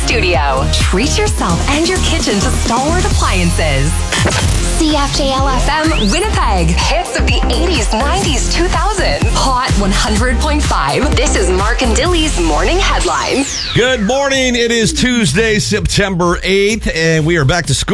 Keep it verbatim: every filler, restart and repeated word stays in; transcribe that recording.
studio. Treat yourself and your kitchen to Stalwart Appliances. C F J L F M Winnipeg. Hits of the eighties, nineties, two thousands. Hot one hundred point five. This is Mark and Dilly's Morning Headlines. Good morning. It is Tuesday, September eighth, and we are back to school.